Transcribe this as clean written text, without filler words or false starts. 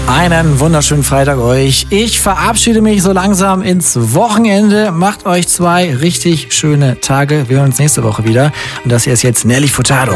Einen wunderschönen Freitag euch. Ich verabschiede mich so langsam ins Wochenende. Macht euch 2 richtig schöne Tage. Wir hören uns nächste Woche wieder. Und das hier ist jetzt Nelly Furtado.